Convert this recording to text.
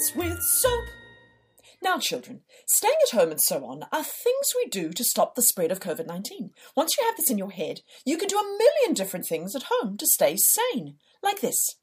with soap. Now, children, staying at home and so on are things we do to stop the spread of COVID-19. Once you have this in your head, you can do a million different things at home to stay sane, like this.